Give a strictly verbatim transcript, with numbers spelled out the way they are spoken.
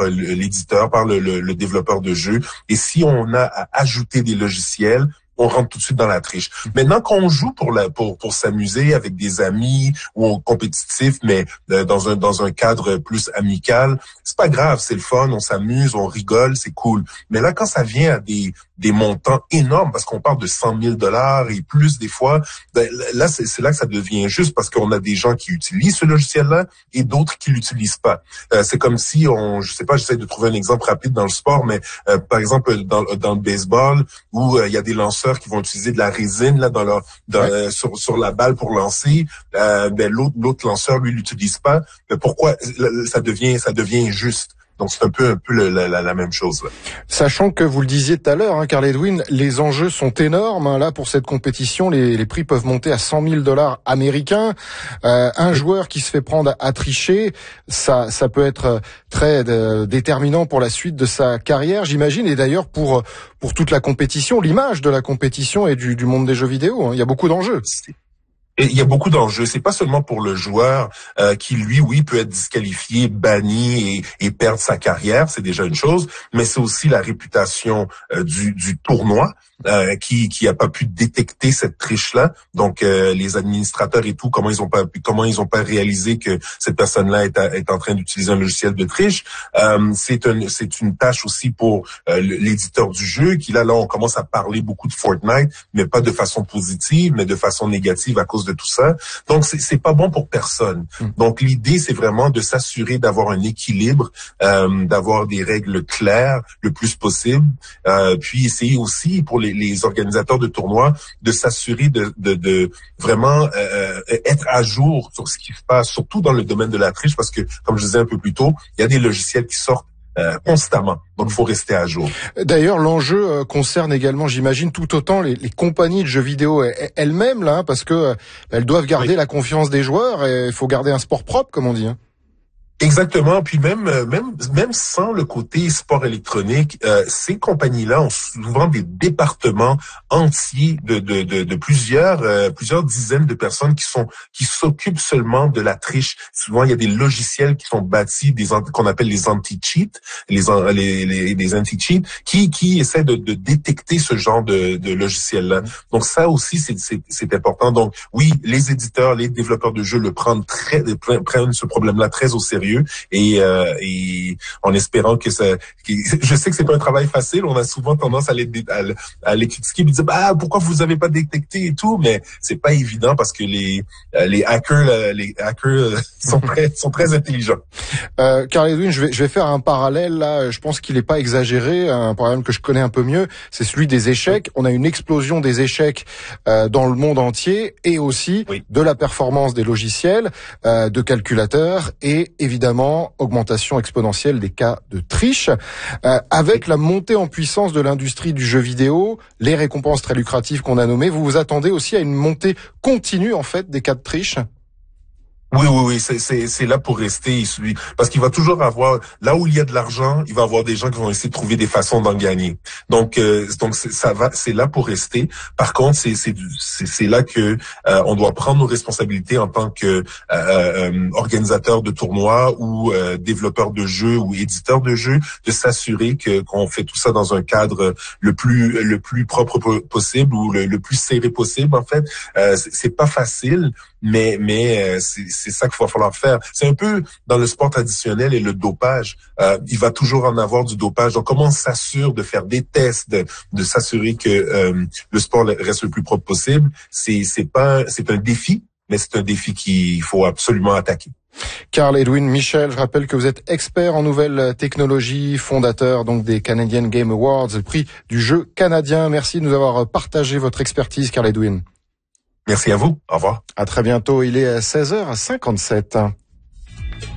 par l'éditeur, par le, le, le développeur de jeu. Et si on a à ajouter des logiciels, on rentre tout de suite dans la triche. Maintenant, quand on joue pour la, pour pour s'amuser avec des amis ou en compétitif, mais euh, dans un dans un cadre plus amical, c'est pas grave, c'est le fun, on s'amuse, on rigole, c'est cool. Mais là, quand ça vient à des des montants énormes, parce qu'on parle de cent mille dollars et plus des fois, ben, là c'est, c'est là que ça devient injuste parce qu'on a des gens qui utilisent ce logiciel-là et d'autres qui l'utilisent pas. Euh, c'est comme si on, je sais pas, j'essaie de trouver un exemple rapide dans le sport, mais euh, par exemple dans dans le baseball où il euh, y a des lanceurs qui vont utiliser de la résine là dans leur dans, ouais. euh, sur sur la balle pour lancer, euh, ben l'autre l'autre lanceur lui l'utilise pas. Mais pourquoi ça devient ça devient injuste? Donc c'est un peu un peu le, la, la même chose là. Sachant que vous le disiez tout à l'heure, hein, Carl Edwin, les enjeux sont énormes. Hein, là pour cette compétition, les, les prix peuvent monter à cent mille dollars américains. Euh, un joueur qui se fait prendre à, à tricher, ça ça peut être très euh, déterminant pour la suite de sa carrière, j'imagine. Et d'ailleurs pour pour toute la compétition, l'image de la compétition et du, du monde des jeux vidéo. Hein, il y a beaucoup d'enjeux. Et il y a beaucoup d'enjeux. C'est pas seulement pour le joueur euh, qui, lui, oui, peut être disqualifié, banni et, et perdre sa carrière, c'est déjà une chose, mais c'est aussi la réputation euh, du, du tournoi euh, qui qui a pas pu détecter cette triche-là. Donc euh, les administrateurs et tout, comment ils ont pas comment ils ont pas réalisé que cette personne-là est, à, est en train d'utiliser un logiciel de triche. Euh, c'est un c'est une tâche aussi pour euh, l'éditeur du jeu qui là là on commence à parler beaucoup de Fortnite, mais pas de façon positive, mais de façon négative à cause de tout ça. Donc c'est c'est pas bon pour personne. Mmh. Donc l'idée c'est vraiment de s'assurer d'avoir un équilibre, euh, d'avoir des règles claires le plus possible, euh, puis essayer aussi pour les, les organisateurs de tournois de s'assurer de, de, de vraiment euh, être à jour sur ce qui se passe, surtout dans le domaine de la triche, parce que comme je disais un peu plus tôt, il y a des logiciels qui sortent Euh, constamment. Donc, il faut rester à jour. D'ailleurs, l'enjeu euh, concerne également, j'imagine, tout autant les, les compagnies de jeux vidéo elles-mêmes, là, hein, parce que euh, elles doivent garder oui. la confiance des joueurs et il faut garder un sport propre, comme on dit. Hein. Exactement. Puis même même même sans le côté sport électronique, euh, ces compagnies-là ont souvent des départements entiers de de de, de plusieurs euh, plusieurs dizaines de personnes qui sont qui s'occupent seulement de la triche. Souvent, il y a des logiciels qui sont bâtis, des qu'on appelle les anti-cheats, les les les, les anti-cheats, qui qui essaient de, de détecter ce genre de de logiciels-là. Donc ça aussi c'est c'est c'est important. Donc oui, les éditeurs, les développeurs de jeux le prennent très prennent ce problème-là très au sérieux. Et, euh, et en espérant que ça, que, je sais que c'est pas un travail facile. On a souvent tendance à les à, à les critiquer, et dire bah pourquoi vous avez pas détecté et tout, mais c'est pas évident parce que les les hackers les hackers sont très sont très intelligents. Euh, Carl Edwin, je vais je vais faire un parallèle là. Je pense qu'il est pas exagéré. Un problème que je connais un peu mieux, c'est celui des échecs. On a une explosion des échecs euh, dans le monde entier et aussi oui. de la performance des logiciels, euh, de calculateurs et évidemment Évidemment, augmentation exponentielle des cas de triche. Euh, avec la montée en puissance de l'industrie du jeu vidéo, les récompenses très lucratives qu'on a nommées, vous vous attendez aussi à une montée continue en fait des cas de triche ? Oui, oui, oui, c'est, c'est, c'est là pour rester, parce qu'il va toujours avoir, là où il y a de l'argent, il va avoir des gens qui vont essayer de trouver des façons d'en gagner. Donc, euh, donc c'est, ça va, c'est là pour rester. Par contre, c'est, c'est, c'est, c'est là que euh, on doit prendre nos responsabilités en tant que euh, euh, organisateur de tournois ou euh, développeur de jeux ou éditeur de jeux, de s'assurer que qu'on fait tout ça dans un cadre le plus le plus propre possible ou le, le plus serré possible. En fait, euh, c'est, c'est pas facile, mais mais euh, c'est c'est ça qu'il va falloir faire. C'est un peu dans le sport traditionnel et le dopage. Euh, il va toujours en avoir du dopage. Donc, comment on s'assure de faire des tests, de, de s'assurer que euh, le sport reste le plus propre possible? C'est, c'est pas, c'est un défi, mais c'est un défi qu'il faut absolument attaquer. Carl Edwin Michel, je rappelle que vous êtes expert en nouvelles technologies, fondateur donc des Canadian Game Awards, le prix du jeu canadien. Merci de nous avoir partagé votre expertise, Carl Edwin. Merci à vous. Au revoir. À très bientôt. Il est seize heures cinquante-sept.